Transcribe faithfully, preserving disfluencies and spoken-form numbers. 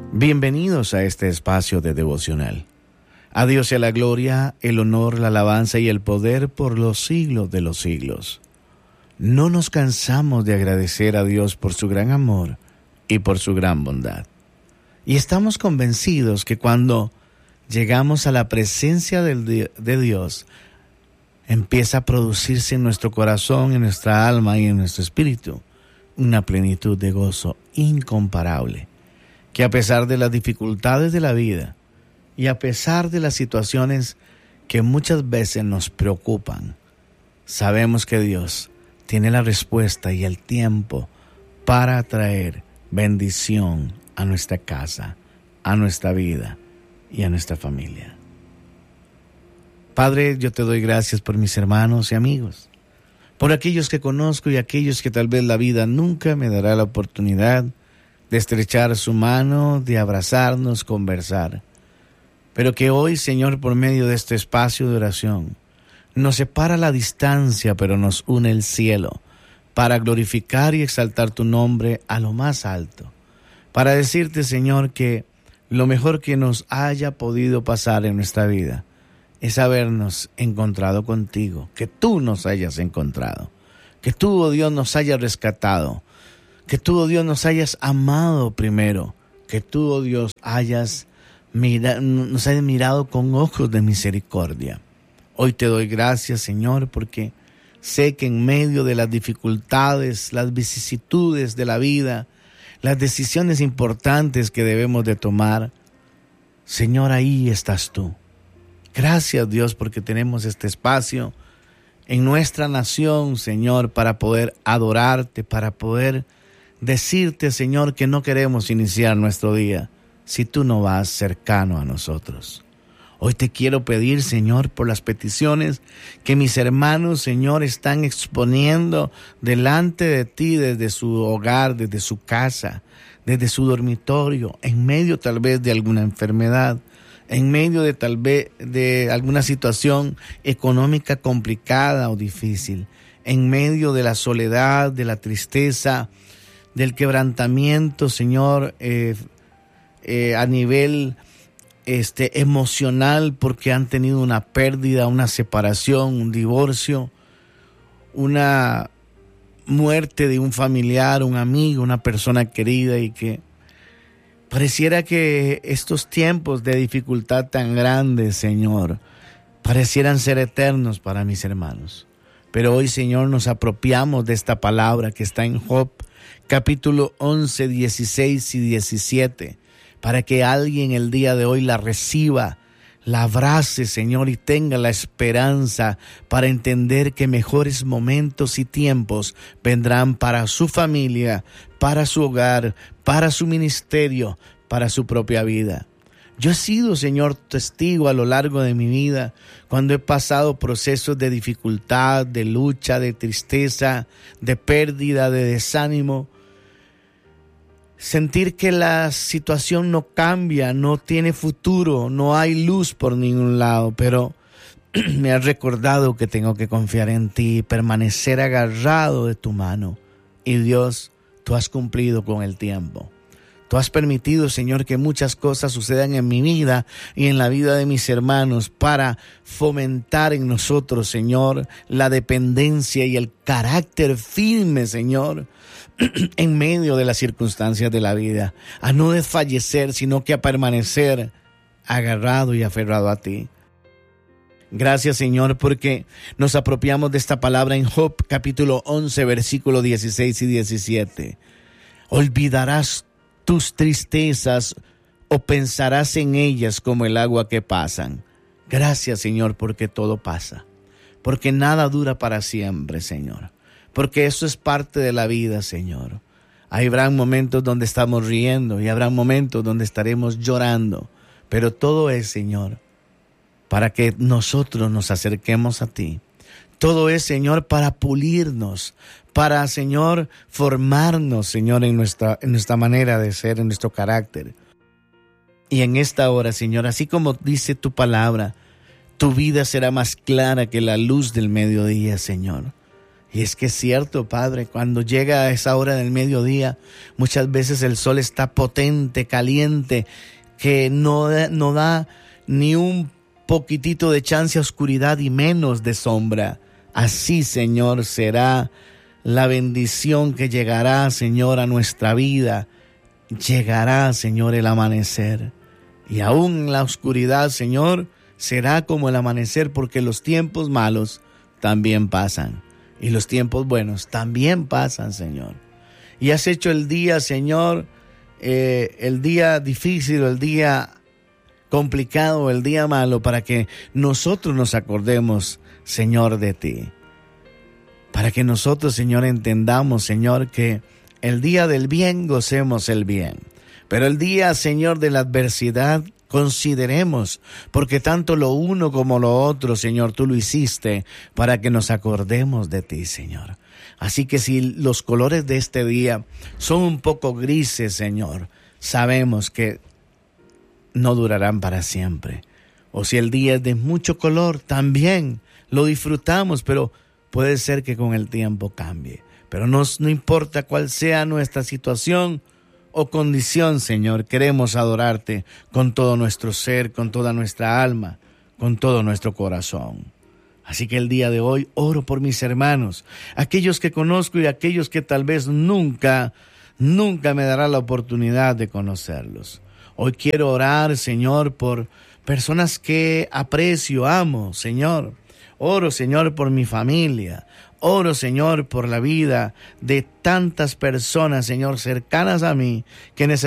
Bienvenidos a este espacio de devocional. A Dios sea la gloria, el honor, la alabanza y el poder por los siglos de los siglos. No nos cansamos de agradecer a Dios por su gran amor y por su gran bondad. Y estamos convencidos que cuando llegamos a la presencia de Dios, empieza a producirse en nuestro corazón, en nuestra alma y en nuestro espíritu una plenitud de gozo incomparable, que a pesar de las dificultades de la vida y a pesar de las situaciones que muchas veces nos preocupan, sabemos que Dios tiene la respuesta y el tiempo para traer bendición a nuestra casa, a nuestra vida y a nuestra familia. Padre, yo te doy gracias por mis hermanos y amigos, por aquellos que conozco y aquellos que tal vez la vida nunca me dará la oportunidad de estrechar su mano, de abrazarnos, conversar. Pero que hoy, Señor, por medio de este espacio de oración, nos separa la distancia, pero nos une el cielo, para glorificar y exaltar tu nombre a lo más alto. Para decirte, Señor, que lo mejor que nos haya podido pasar en nuestra vida es habernos encontrado contigo, que tú nos hayas encontrado, que tú, oh Dios, nos hayas rescatado, que tú, oh Dios, nos hayas amado primero, que tú, oh Dios, hayas mira, nos hayas mirado con ojos de misericordia. Hoy te doy gracias, Señor, porque sé que en medio de las dificultades, las vicisitudes de la vida, las decisiones importantes que debemos de tomar, Señor, ahí estás tú. Gracias, Dios, porque tenemos este espacio en nuestra nación, Señor, para poder adorarte, para poder decirte, Señor, que no queremos iniciar nuestro día si tú no vas cercano a nosotros. Hoy te quiero pedir, Señor, por las peticiones que mis hermanos, Señor, están exponiendo delante de ti desde su hogar, desde su casa, desde su dormitorio, en medio tal vez de alguna enfermedad, en medio de tal vez de alguna situación económica complicada o difícil, en medio de la soledad, de la tristeza, del quebrantamiento, Señor, eh, eh, a nivel este, emocional, porque han tenido una pérdida, una separación, un divorcio, una muerte de un familiar, un amigo, una persona querida, y que pareciera que estos tiempos de dificultad tan grandes, Señor, parecieran ser eternos para mis hermanos. Pero hoy, Señor, nos apropiamos de esta palabra que está en Job, capítulo once, dieciséis y diecisiete, para que alguien el día de hoy la reciba, la abrace, Señor, y tenga la esperanza para entender que mejores momentos y tiempos vendrán para su familia, para su hogar, para su ministerio, para su propia vida. Yo he sido, Señor, testigo a lo largo de mi vida, cuando he pasado procesos de dificultad, de lucha, de tristeza, de pérdida, de desánimo. Sentir que la situación no cambia, no tiene futuro, no hay luz por ningún lado, pero me has recordado que tengo que confiar en ti, permanecer agarrado de tu mano. Y Dios, tú has cumplido con el tiempo. Tú has permitido, Señor, que muchas cosas sucedan en mi vida y en la vida de mis hermanos para fomentar en nosotros, Señor, la dependencia y el carácter firme, Señor, en medio de las circunstancias de la vida, a no desfallecer, sino que a permanecer agarrado y aferrado a ti. Gracias, Señor, porque nos apropiamos de esta palabra en Job, capítulo once, versículos dieciséis y diecisiete. Olvidarás tus tristezas o pensarás en ellas como el agua que pasan. Gracias, Señor, porque todo pasa, porque nada dura para siempre, Señor. Porque eso es parte de la vida, Señor. Habrán momentos donde estamos riendo y habrá momentos donde estaremos llorando. Pero todo es, Señor, para que nosotros nos acerquemos a ti. Todo es, Señor, para pulirnos, para, Señor, formarnos, Señor, en nuestra, en nuestra manera de ser, en nuestro carácter. Y en esta hora, Señor, así como dice tu palabra, tu vida será más clara que la luz del mediodía, Señor. Y es que es cierto, Padre, cuando llega a esa hora del mediodía, muchas veces el sol está potente, caliente, que no, no da ni un poquitito de chance a oscuridad y menos de sombra. Así, Señor, será la bendición que llegará, Señor, a nuestra vida. Llegará, Señor, el amanecer. Y aún en la oscuridad, Señor, será como el amanecer, porque los tiempos malos también pasan. Y los tiempos buenos también pasan, Señor. Y has hecho el día, Señor, eh, el día difícil, el día complicado, el día malo, para que nosotros nos acordemos, Señor, de ti. Para que nosotros, Señor, entendamos, Señor, que el día del bien gocemos el bien. Pero el día, Señor, de la adversidad consideremos, porque tanto lo uno como lo otro, Señor, tú lo hiciste para que nos acordemos de ti, Señor. Así que si los colores de este día son un poco grises, Señor, sabemos que no durarán para siempre. O si el día es de mucho color, también lo disfrutamos, pero puede ser que con el tiempo cambie. Pero no, no importa cuál sea nuestra situación o condición, Señor, queremos adorarte con todo nuestro ser, con toda nuestra alma, con todo nuestro corazón. Así que el día de hoy oro por mis hermanos, aquellos que conozco y aquellos que tal vez nunca, nunca me dará la oportunidad de conocerlos. Hoy quiero orar, Señor, por personas que aprecio, amo, Señor. Oro, Señor, por mi familia. Oro, Señor, por la vida de tantas personas, Señor, cercanas a mí, que necesitan